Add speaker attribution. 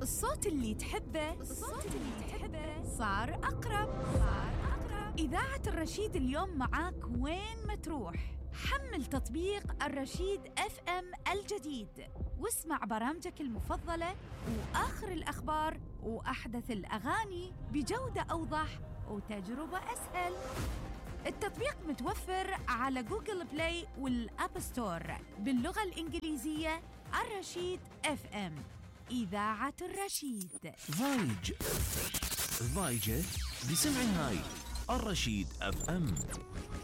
Speaker 1: الصوت اللي تحبه صار أقرب. إذاعة الرشيد اليوم معاك وين ما تروح. حمل تطبيق الرشيد FM الجديد واسمع برامجك المفضلة وآخر الأخبار وأحدث الأغاني بجودة أوضح وتجربة أسهل. التطبيق متوفر على جوجل بلاي والأب ستور باللغة الإنجليزية. الرشيد FM، إذاعة الرشيد.
Speaker 2: ضايجة بسمع هاي الرشيد FM.